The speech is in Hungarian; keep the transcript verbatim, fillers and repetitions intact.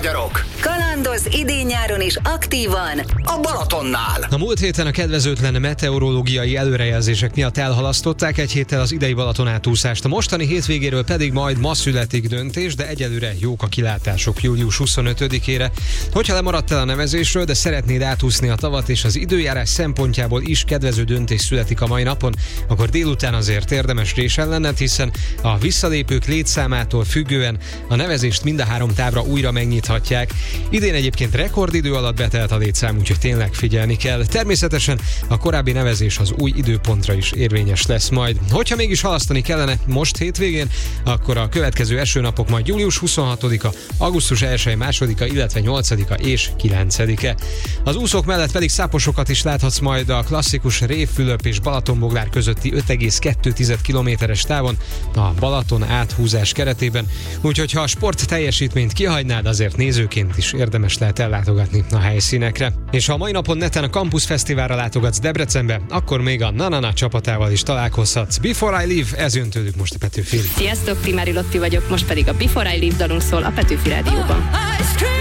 magyarok. Kalandoz idén-nyáron is aktívan a Balatonnál. A múlt héten a kedvezőtlen meteorológiai előrejelzések miatt elhalasztották egy héttel az idei Balaton átúszást. A mostani hétvégéről pedig majd ma születik döntés, de egyelőre jók a kilátások július huszonötödikére. Hogyha lemaradtál a nevezésről, de szeretnéd átúszni a tavat és az időjárás szempontjából is kedvező döntés születik a mai napon, akkor délután azért érdemes résen lenned, hiszen a visszalépők létszámától függően a nevezést mind a három távra újra megnyithatják. Idén egyébként rekordidő alatt betelt a létszám, úgyhogy tényleg figyelni kell. Természetesen a korábbi nevezés az új időpontra is érvényes lesz majd. Hogyha mégis halasztani kellene most hétvégén, akkor a következő esőnapok majd július huszonhatodika, augusztus elsejei, másodika, illetve nyolcadika és kilencedike. Az úszók mellett pedig száposokat is láthatsz majd a klasszikus Révfülöp és Balatonboglár közötti öt egész kettő kilométeres távon a Balaton áthúzás keretében. Úgyhogy ha a sport teljesítményt kihagynád, azért nézőként is érdemes lehet ellátogatni a helyszínekre. És ha a mai napon neten a Campus Fesztiválra látogatsz Debrecenbe, akkor még a Na-Na-Na csapatával is találkozhatsz. Before I Leave, ez jön tőlük most a Petőfin. Sziasztok, Primári Lotti vagyok, most pedig a Before I Leave dalunk szól a Petőfi Rádióban.